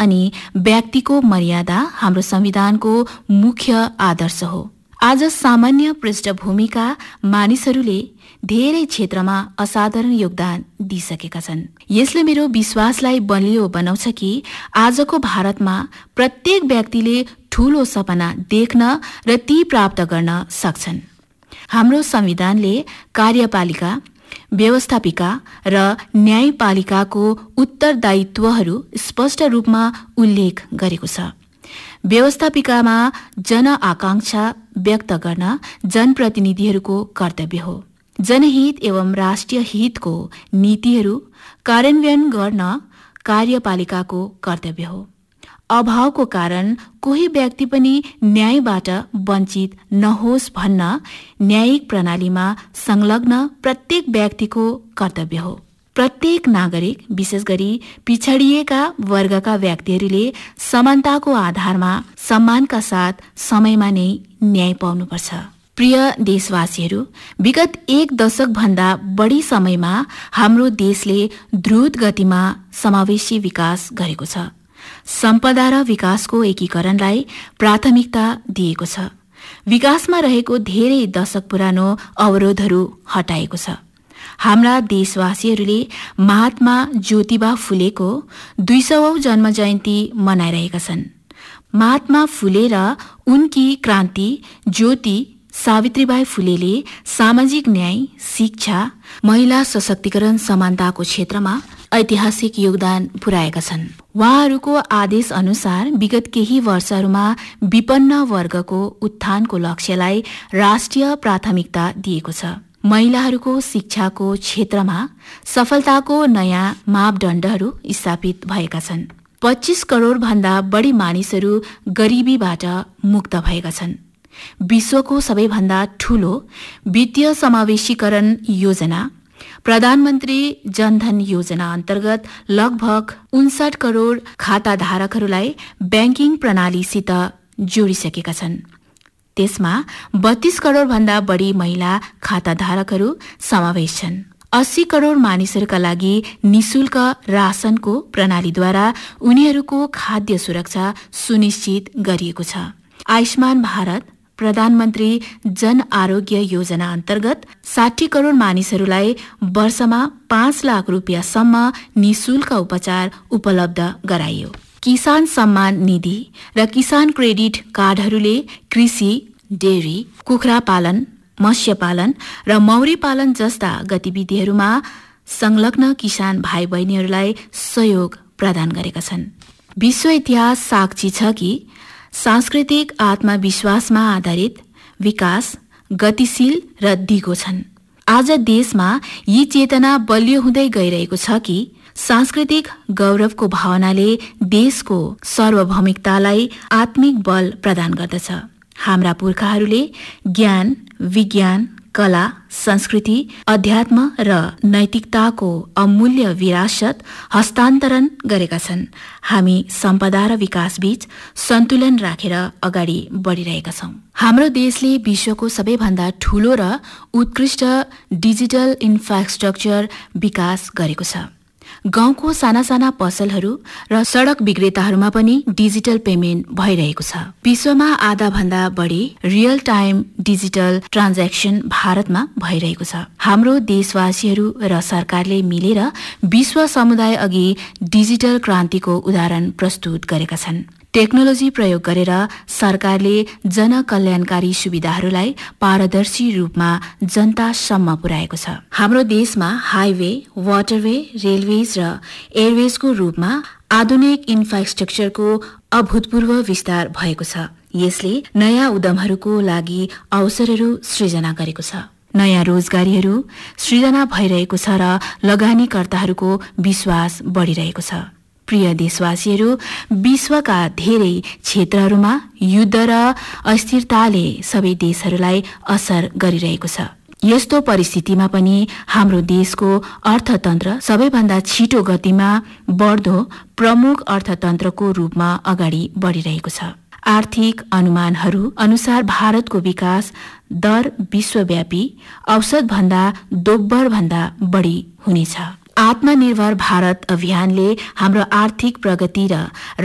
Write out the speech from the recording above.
अनि व्यक्तिको मर्यादा हाम्रो संविधानको मुख्य आदर्श हो। आज सामान्य पृष्ठभूमिका मानिसहरूले धेरै क्षेत्रमा असाधारण योगदान दिइसकेका छन्। यसले मेरो विश्वासलाई बलियो बनाउँछ कि आजको भारतमा प्रत्येक व्यक्तिले ठूलो सपना देख्न र ती प्राप्त गर्न सक्छन्। हाम्रो संविधानले कार्यपालिका, व्यवस्थापिका र न्यायपालिकाको उत्तरदायित्वहरू स्पष्ट रूपमा उल्लेख गरेको छ। व्यवस्थापिकामा जनआकांक्षा व्यक्त गर्न जनप्रतिनिधिहरूको कर्तव्य हो। जनहित एवं राष्ट्रिय हितको नीतिहरू कार्यान्वयन गर्न कार्यपालिकाको कर्तव्य हो। अभावको कारण कोही व्यक्ति पनि न्यायबाट वञ्चित नहोस् भन्न न्यायिक प्रणालीमा संलग्न प्रत्येक व्यक्तिको कर्तव्य हो। प्रत्येक नागरिक, विशेष गरी पिछडिएका वर्गका व्यक्तिहरूले समानताको आधारमा सम्मानका साथ समयमा नै न्याय पाउनुपर्छ। प्रिय देशवासीहरू, विगत 1 दशकभन्दा बढी समयमा हाम्रो देशले द्रुत गतिमा समावेशी विकास गरेको छ। सम्पदा र विकासको एकीकरणलाई प्राथमिकता दिएको छ। विकासमा रहेको धेरै दशक पुरानो अवरोधहरू हटाएको छ। हाम्रा देशवासीहरूले महात्मा ज्योतिबा फुलेको 200औं जन्म जयन्ती मनाइरहेका छन्। महात्मा फुले र उनकी क्रान्ति ज्योति सावित्रीबाई फुलेले सामाजिक न्याय, शिक्षा, महिला सशक्तिकरण, समानताको क्षेत्रमा ऐतिहासिक योगदान पुर्याएका छन्। उहाँहरूको आदेश अनुसार विगत केही वर्षहरूमा विपन्न वर्गको उत्थानको लक्ष्यलाई राष्ट्रिय प्राथमिकता दिएको छ। महिलाहरूको शिक्षाको क्षेत्रमा सफलताको नयाँ मापदण्डहरू स्थापित भएका छन्। 25 करोड भन्दा बढी मानिसहरू गरिबीबाट मुक्त भएका छन्। विश्वको सबैभन्दा ठूलो वित्तीय समावेशीकरण योजना प्रधानमन्त्री जनधन योजना अन्तर्गत लगभग 59 करोड खाताधारकहरूलाई ब्याङ्किङ प्रणालीसित जोडिसकेका छन्। त्यसमा 32 करोड भन्दा बढी महिला खाताधारकहरू समावेश छन्। 80 करोड मानिसहरूका लागि निशुल्क राशनको प्रणालीद्वारा उनीहरूको खाद्य सुरक्षा सुनिश्चित गरिएको छ। आयुष्मान भारत प्रधानमन्त्री जन आरोग्य योजना अन्तर्गत 60 करोड मानिसहरूलाई वर्षमा 5 लाख रुपियाँसम्म निशुल्क उपचार उपलब्ध गराइयो। किसान सम्मान निधि र किसान क्रेडिट कार्डहरूले कृषि, डेयरी, कुखुरा पालन, मत्स्य पालन र मौरी पालन जस्ता गतिविधिहरूमा संलग्न किसान भाइ बहिनीहरूलाई सहयोग प्रदान गरेका छन्। विश्व इतिहास साक्षी छ कि सांस्कृतिक आत्मविश्वासमा आधारित विकास गतिशील र दिगो छन्। आज देशमा यी चेतना बलियो हुँदै गइरहेको छ कि सांस्कृतिक गौरवको भावनाले देशको सार्वभौमिकतालाई आत्मिक बल प्रदान गर्दछ। हाम्रा पुर्खाहरूले ज्ञान, विज्ञान, कला, संस्कृति, अध्यात्म र नैतिकताको अमूल्य विरासत हस्तान्तरण गरेका छन्। हामी सम्पदा र विकासबीच सन्तुलन राखेर अगाडि बढिरहेका छौं। हाम्रो देशले विश्वको सबैभन्दा ठूलो र उत्कृष्ट डिजिटल इन्फ्रास्ट्रक्चर विकास गरेको छ। गाउँको साना साना पसलहरू र सडक विक्रेताहरूमा पनि डिजिटल पेमेन्ट भइरहेको छ। विश्वमा आधा भन्दा बढी रियल टाइम डिजिटल ट्रान्ज्याक्सन भारतमा भइरहेको छ। हाम्रो देशवासीहरू र सरकारले मिलेर विश्व समुदाय अघि डिजिटल क्रान्तिको उदाहरण प्रस्तुत गरेका छन्। टेक्नोलोजी प्रयोग गरेर सरकारले जनकल्याणकारी सुविधाहरूलाई पारदर्शी रूपमा जनतासम्म पुर्याएको छ। हाम्रो देशमा हाइवे, वाटरवे, रेलवेज र एयरवेजको रूपमा आधुनिक इन्फ्रास्ट्रक्चरको अभूतपूर्व विस्तार भएको छ। यसले नयाँ उद्यमहरूको लागि अवसरहरू सृजना गरेको छ। नयाँ रोजगारीहरू सृजना भइरहेको छ र लगानीकर्ताहरूको विश्वास बढिरहेको छ। प्रिय देशवासीहरू, विश्वका धेरै क्षेत्रहरूमा युद्ध र अस्थिरताले सबै देशहरूलाई असर गरिरहेको छ। यस्तो परिस्थितिमा पनि हाम्रो देशको अर्थतन्त्र सबैभन्दा छिटो गतिमा बढ्दो प्रमुख अर्थतन्त्रको रूपमा अगाडि बढिरहेको छ। आर्थिक अनुमानहरू अनुसार भारतको विकास दर विश्वव्यापी औसत भन्दा दोब्बर भन्दा बढी हुनेछ। आत्मनिर्भर भारत अभियानले हाम्रो आर्थिक प्रगति र